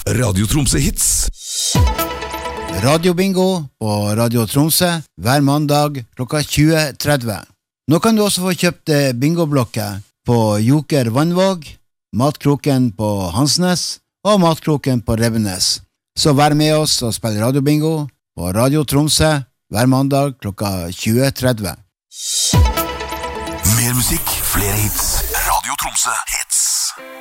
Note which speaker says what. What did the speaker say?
Speaker 1: Radio Tromsø Hits.
Speaker 2: Radio Bingo på Radio Tromsø hver mandag klokka 20:30. Nå kan du også få kjøpt bingoblokker på Joker Vannvåg, Matkroken på Hansnes og Matkroken på Rebbenes. Så vær med oss og spill Radio Bingo på Radio Tromsø hver mandag klokka 20:30.
Speaker 1: Mer musikk, flere hits. Radio Tromsø Hits.